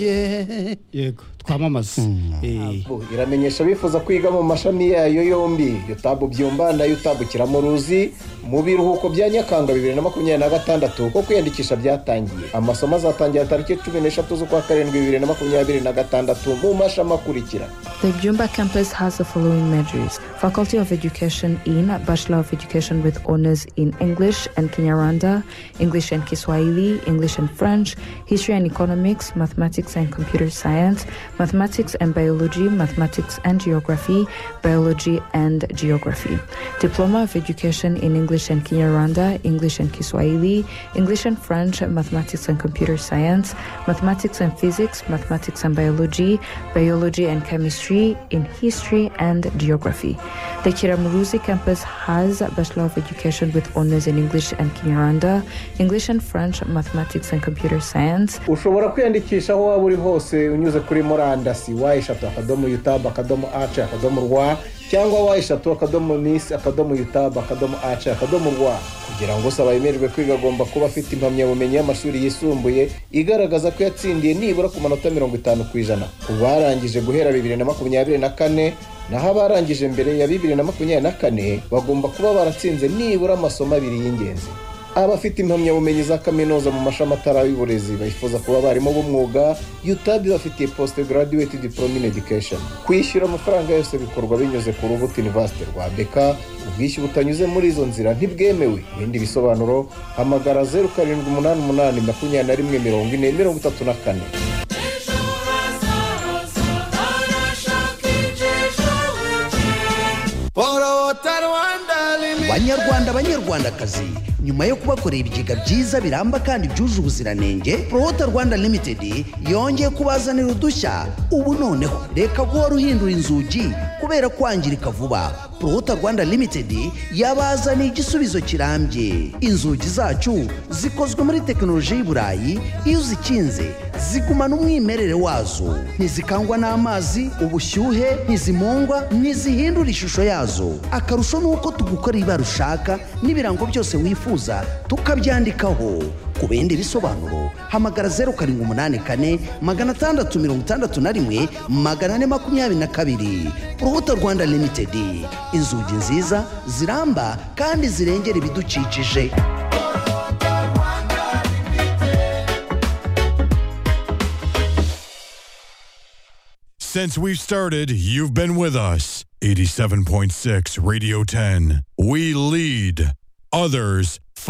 yego twamamaza iramenyesha bifuza kwiga mu mashami yayo yombi Yutabu Byumba na Yutabu Kiramuruzi mu biruhuko bya Nyakanga 2026 ko kwiyandikisha byatangiye. Amasomo azatangira tariki 13 z'ukwa karindwi 2026 mu mashami akurikira. The Byumba campus has the following majors: Faculty of Education in Bachelor of Education with honors in English and Kinyarwanda, English and Kiswahili, English and French, History and Economics, Mathematics and Computer Science, Mathematics and Biology, Mathematics and Geography, Biology and Geography. Diploma of Education in English and Kinyarwanda, English and Kiswahili, English and French, Mathematics and Computer Science, Mathematics and Physics, Mathematics and Biology, Biology and Chemistry, in History and Geography. The Kiramuruzi campus has a Bachelor of Education with honors in English and Kinyarwanda, English and French, Mathematics and Computer Science. Ushobora kwiyandikisha aho waba uri hose unyuze kuri murandasi y3.yutub.ac.rw cyangwa y3.miss.yutub.ac.rw kugira ngo usaba yemererwe kwiga agomba kuba afite impamyabumenyi y'amashuri yisumbuye igaragaza ko yatsindiye nibura ku manota 50%. Ubarangije guhera 2024 naho abarangije mbere ya 2024 bagomba kuba baratsinze nibura amasomo 2 y'ingenzi. Abafite impamyabumenyi za kaminuza mu mashami atari y'uburezi bifuza kuba barimo b'umwuga Yutabu bafitiye postgraduate diploma in education. Kwishyura amafaranga yose bikorwa binyuze ku rubuga University rwa BK. Ubwishyu butanyuze muri izo nzira ntibwemewe. Ibindi bisobanuro hamagara 0788 Banyarwandakazi, nyuma yo kubakorera ibigega byiza biramba kandi byuje ubuziranenge, Prohota Rwanda Limited yongeye kubazanira udushya. Ubu noneho reka guhora uhindura inzugi kubera kwangirika vuba. Prohota Rwanda Limited yabazaniye igisubizo kirambye. Inzugi zacu zikozwe muri teknoloji y'Iburayi, iyo uzikinze zigumana umwimerere wazo, ntizikangwa n'amazi, ubushyuhe, ntizimungwa, ntizihindura ishusho yazo. Akarusho nuko tugukora ibara ushaka n'ibirango byose wifuza tukabyandikaho. Ku bindi bisobanuro hamagara 0784 661 422. Prohota Rwanda Limited, inzugi nziza ziramba kandi zirengera ibidukikije. Since we've started, you've been with us. 87.6 Radio 10. We lead, others